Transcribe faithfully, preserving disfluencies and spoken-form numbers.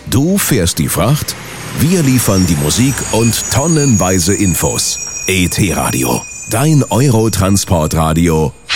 Du fährst die Fracht, wir liefern die Musik und tonnenweise Infos. E T Radio, dein Eurotransportradio